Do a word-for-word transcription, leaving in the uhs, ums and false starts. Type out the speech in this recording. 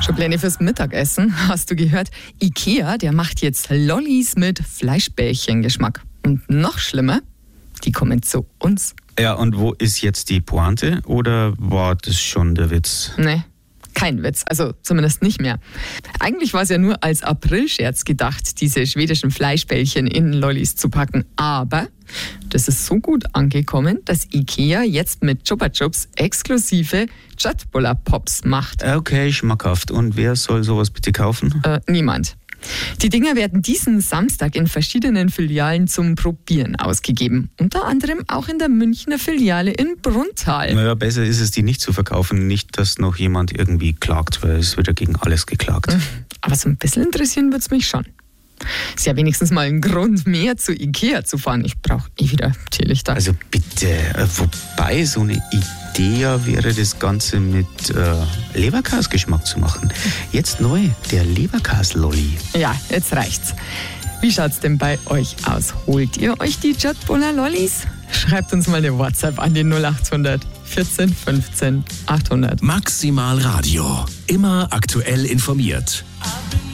Schon Pläne fürs Mittagessen? Hast du gehört? Ikea, der macht jetzt Lollis mit Fleischbällchengeschmack. Und noch schlimmer, die kommen zu uns. Ja, und wo ist jetzt die Pointe? Oder war das schon der Witz? Nee, kein Witz. Also zumindest nicht mehr. Eigentlich war es ja nur als Aprilscherz gedacht, diese schwedischen Fleischbällchen in Lollis zu packen. Aber das ist so gut angekommen, dass Ikea jetzt mit Chupa Chups exklusive Köttbullar-Pops macht. Okay, schmackhaft. Und wer soll sowas bitte kaufen? Äh, niemand. Die Dinger werden diesen Samstag in verschiedenen Filialen zum Probieren ausgegeben. Unter anderem auch in der Münchner Filiale in Brunnthal. Naja, besser ist es, die nicht zu verkaufen. Nicht, dass noch jemand irgendwie klagt, weil es wird ja gegen alles geklagt. Aber so ein bisschen interessieren wird es mich schon. Ist ja wenigstens mal ein Grund mehr zu Ikea zu fahren. Ich brauche eh wieder Teelichter. Also bitte, äh, wobei so eine Idee ja wäre, das Ganze mit äh, Leberkas-Geschmack zu machen. Jetzt neu, der Leberkas-Lolli. Ja, jetzt reicht's. Wie schaut's denn bei euch aus? Holt ihr euch die Köttbullar-Lollis? Schreibt uns mal eine WhatsApp an die null acht hundert vierzehn fünfzehn achthundert. Maximal Radio. Immer aktuell informiert.